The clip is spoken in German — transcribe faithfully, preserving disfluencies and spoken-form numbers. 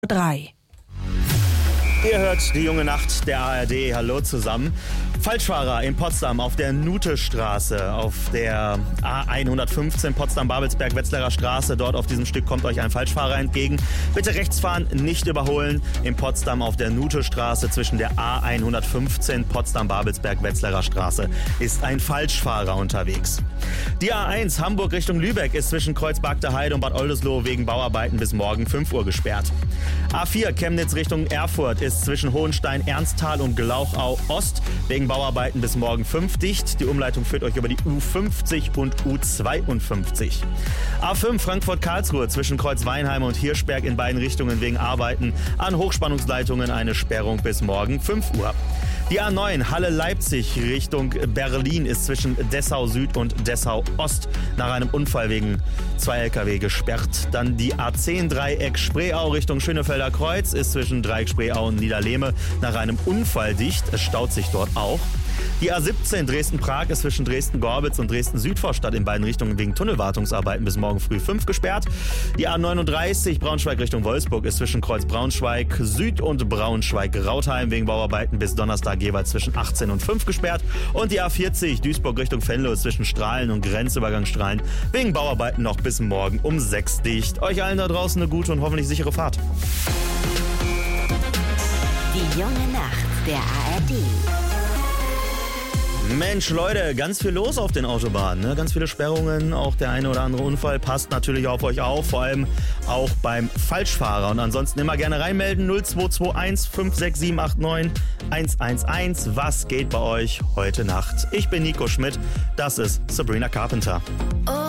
drei. Ihr hört die junge Nacht der A R D. Hallo zusammen. Falschfahrer in Potsdam auf der Nutestraße, auf der A hundertfünfzehn Potsdam-Babelsberg-Wetzlarer Straße. Dort auf diesem Stück kommt euch ein Falschfahrer entgegen. Bitte rechts fahren, nicht überholen. In Potsdam auf der Nutestraße zwischen der A hundertfünfzehn Potsdam-Babelsberg-Wetzlarer Straße ist ein Falschfahrer unterwegs. Die A eins Hamburg Richtung Lübeck ist zwischen Kreuzberg Heide und Bad Oldesloe wegen Bauarbeiten bis morgen fünf Uhr gesperrt. A vier Chemnitz Richtung Erfurt ist zwischen Hohenstein, Ernsthal und Glauchau Ost wegen Bauarbeiten bis morgen fünf dicht. Die Umleitung führt euch über die U fünfzig und U zweiundfünfzig. A fünf Frankfurt-Karlsruhe zwischen Kreuzweinheim und Hirschberg in beiden Richtungen wegen Arbeiten an Hochspannungsleitungen eine Sperrung bis morgen fünf Uhr. Die A neun Halle-Leipzig Richtung Berlin ist zwischen Dessau Süd und Dessau Ost nach einem Unfall wegen zwei L K W gesperrt. Dann die A zehn Dreieck Spreeau Richtung Schönefelder Kreuz ist zwischen Dreieck Spreeau und Niederlehme nach einem Unfall dicht. Es staut sich dort auch. Die A siebzehn Dresden-Prag ist zwischen Dresden-Gorbitz und Dresden-Südvorstadt in beiden Richtungen wegen Tunnelwartungsarbeiten bis morgen früh fünf gesperrt. Die A neununddreißig Braunschweig Richtung Wolfsburg ist zwischen Kreuz Braunschweig Süd und Braunschweig-Rautheim wegen Bauarbeiten bis Donnerstag jeweils zwischen achtzehn und fünf gesperrt. Und die A vierzig Duisburg Richtung Venlo ist zwischen Strahlen und Grenzübergang Strahlen wegen Bauarbeiten noch bis morgen um sechs dicht. Euch allen da draußen eine gute und hoffentlich sichere Fahrt. Die junge Nacht der A R D. Mensch, Leute, ganz viel los auf den Autobahnen, ne? Ganz viele Sperrungen, auch der eine oder andere Unfall passt natürlich auf euch auf, vor allem auch beim Falschfahrer. Und ansonsten immer gerne reinmelden, null zwei zwei eins fünf sechs sieben acht neun eins eins eins. Was geht bei euch heute Nacht? Ich bin Nico Schmidt, das ist Sabrina Carpenter. Oh.